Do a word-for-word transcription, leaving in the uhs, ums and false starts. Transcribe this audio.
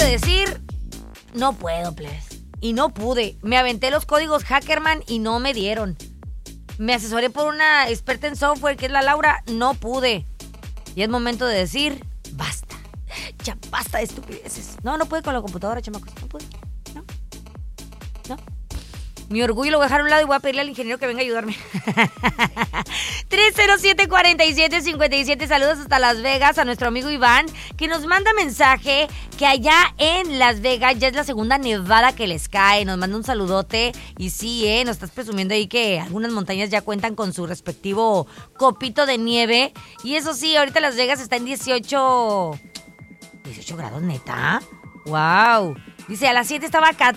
decir, no puedo, please. Y no pude. Me aventé los códigos Hackerman y no me dieron. Me asesoré por una experta en software, que es la Laura. No pude. Y es momento de decir, basta. Ya basta de estupideces. No, no pude con la computadora, chamacos. No pude. No. No. Mi orgullo lo voy a dejar a un lado y voy a pedirle al ingeniero que venga a ayudarme. tres cero siete, cuatro siete, cinco siete. Saludos hasta Las Vegas a nuestro amigo Iván, que nos manda mensaje que allá en Las Vegas ya es la segunda nevada que les cae. Nos manda un saludote. Y sí, eh, nos estás presumiendo ahí que algunas montañas ya cuentan con su respectivo copito de nieve. Y eso sí, ahorita Las Vegas está en dieciocho... dieciocho grados, ¿neta? ¡Wow! Dice, a las siete estaba